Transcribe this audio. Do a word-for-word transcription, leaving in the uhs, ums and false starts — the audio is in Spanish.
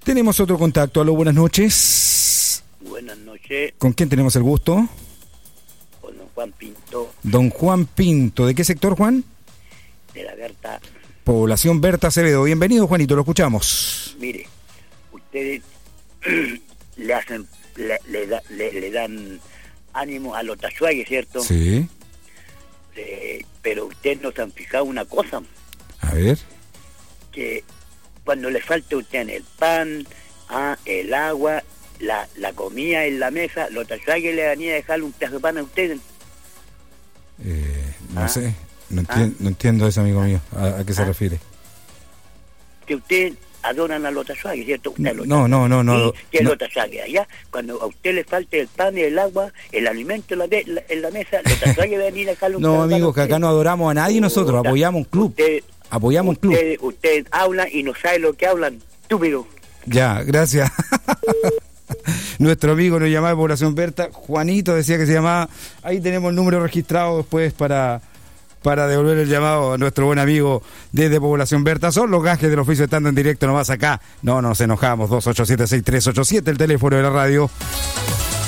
Tenemos otro contacto. Aló, buenas noches. Buenas noches. ¿Con quién tenemos el gusto? Con don Juan Pinto. Don Juan Pinto. ¿De qué sector, Juan? De la Berta. Población Berta Acevedo. Bienvenido, Juanito, lo escuchamos. Mire, ustedes le hacen, le, le, da, le, le dan ánimo a los tachuagues, ¿cierto? Sí. Eh, pero ustedes no se han fijado una cosa. A ver. Que cuando le falta a usted en el pan, ah, el agua, la, la comida en la mesa, los tachuagues le van a dejar un pedazo de pan a ustedes. Eh, no ¿Ah? sé. No, enti- ¿Ah? no entiendo eso, amigo mío. ¿A, a qué se ¿Ah? refiere? Que ustedes adoran a los tachuagues, ¿cierto? Usted los No, no, no, no. Sí, que no. los tachuagues allá, cuando a usted le falte el pan, el agua, el alimento en la, de, la, en la mesa, los tachuagues van a ir a dejarle un No, pedazo de pan amigos, a que acá ustedes. no adoramos a nadie nosotros. Puta, Apoyamos un club. Usted, Apoyamos un club. Ustedes usted hablan y no saben lo que hablan. Estúpido. Ya, gracias. Nuestro amigo nos llamaba de Población Berta, Juanito decía que se llamaba. Ahí tenemos el número registrado después para, para devolver el llamado a nuestro buen amigo desde Población Berta. Son los gajes del oficio estando en directo nomás acá. No nos enojamos. dos ocho siete seis tres ocho siete, el teléfono de la radio.